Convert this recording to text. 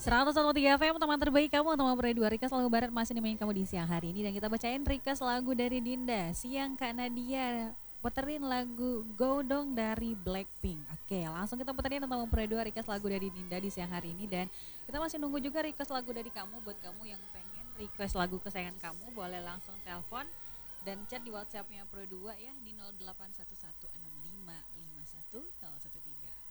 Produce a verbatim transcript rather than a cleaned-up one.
seratus satu koma tiga F M, teman terbaik kamu, teman per dua request lagu barat masih nemenin kamu di siang hari ini. Dan kita bacain request lagu dari Dinda. Siang Kak Nadia, puterin lagu Go Dong dari Blackpink. Oke, langsung kita puterin tentang per dua request lagu dari Dinda di siang hari ini. Dan kita masih nunggu juga request lagu dari kamu. Buat kamu yang pengen request lagu kesayangan kamu, boleh langsung telepon dan chat di WhatsAppnya Pro dua ya di nol delapan satu satu enam lima lima satu nol satu tiga.